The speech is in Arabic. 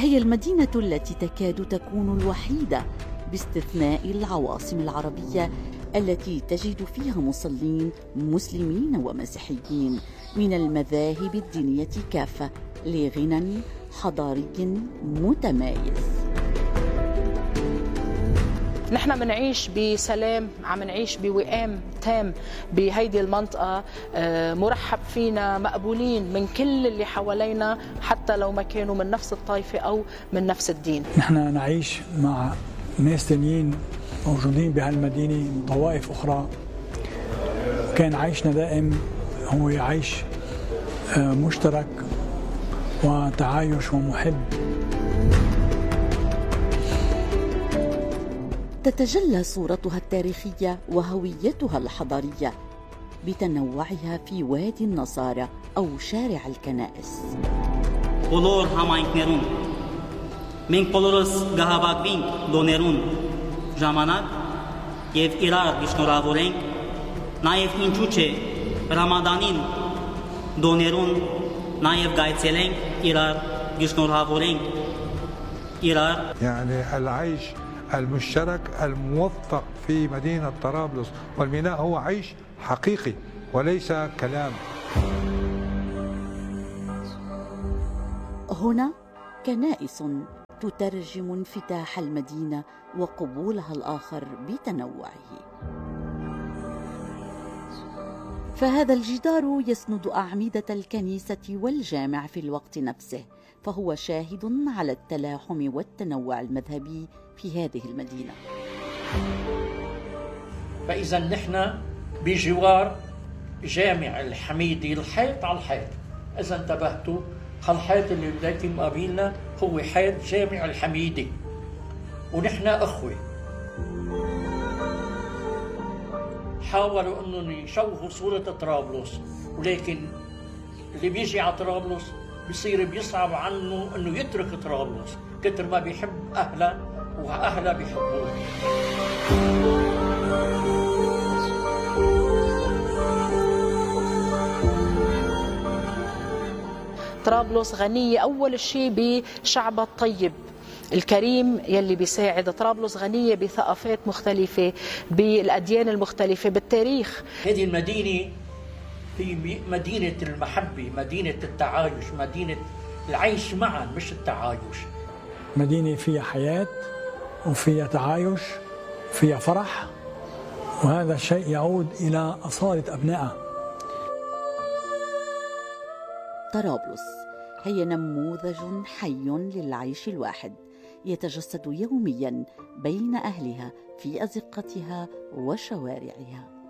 هي المدينة التي تكاد تكون الوحيدة باستثناء العواصم العربية التي تجد فيها مصلين مسلمين ومسيحيين من المذاهب الدينية كافة لغنى حضاري متمايز. نحن منعيش بسلام، عم نعيش بوئام تام بهيدي المنطقة، مرحب فينا، مقبولين من كل اللي حوالينا حتى لو ما كانوا من نفس الطائفة أو من نفس الدين. نحن نعيش مع ناس تانيين موجودين بهالمدينة من طوائف أخرى، كان عيشنا دائم هو عيش مشترك وتعايش ومحب. تتجلى صورتها التاريخية وهويتها الحضارية بتنوعها في وادي النصارى أو شارع الكنائس. բոլոր համայնքներում մենք բոլորս գահավակվենք դոներուն ժամանակ եւ իրար շնորհավորենք, նաեւ ինչու՞ չէ ռամադանին դոներուն նաեւ գայցելենք իրար շնորհավորենք իրար. يعني العيش المشترك الموثق في مدينة طرابلس والميناء هو عيش حقيقي وليس كلام. هنا كنائس تترجم انفتاح المدينة وقبولها الآخر بتنوعه. فهذا الجدار يسند أعمدة الكنيسة والجامع في الوقت نفسه، فهو شاهد على التلاحم والتنوع المذهبي في هذه المدينة. فإذا نحن بجوار جامع الحميدي، الحيط على الحيط. إذا انتبهتوا، هالحيط اللي بداية مقابلنا هو حيط جامع الحميدي، ونحن أخوة. حاولوا أنهم يشوهوا صورة طرابلس، ولكن اللي بيجي على طرابلس بيصير بيصعب عنه أنه يترك طرابلس كتر ما بيحب أهله وأهله بيحبوه. طرابلس غنية أول شيء بشعبها الطيب الكريم يلي بيساعد. طرابلس غنية بثقافات مختلفة، بالأديان المختلفة، بالتاريخ. هذه المدينة هي مدينة المحبة، مدينة التعايش، مدينة العيش معا مش التعايش. مدينة فيها حياة وفيها تعايش وفيها فرح، وهذا الشيء يعود إلى أصالة أبنائها. طرابلس هي نموذج حي للعيش الواحد يتجسد يوميا بين أهلها في أزقتها وشوارعها.